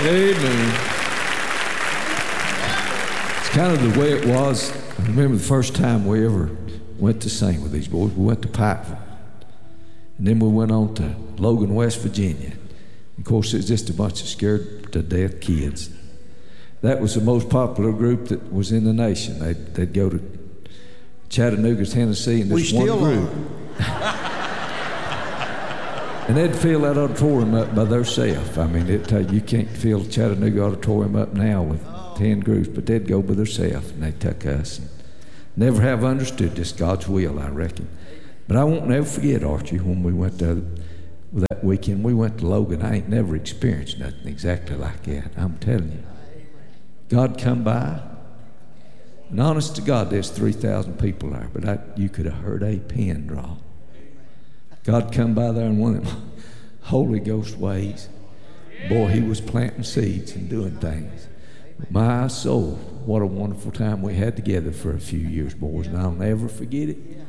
Amen. It's kind of the way it was. I remember the first time we ever went to sing with these boys. We went to Pikeville. And then we went on to Logan, West Virginia. Of course, it was just a bunch of scared to death kids. That was the most popular group that was in the nation. They'd go to Chattanooga, Tennessee, and this one group. And they'd fill that auditorium up by themselves. I mean, you can't fill Chattanooga auditorium up now with 10 groups, but they'd go by themselves, and they took us. And never have understood this God's will, I reckon. But I won't never forget, Archie, when we went to that weekend, we went to Logan. I ain't never experienced nothing exactly like that. I'm telling you. God come by, and honest to God, there's 3,000 people there, but you could have heard a pin drop. God come by there in one of them Holy Ghost ways. Boy, he was planting seeds and doing things. My soul, what a wonderful time we had together for a few years, boys, and I'll never forget it.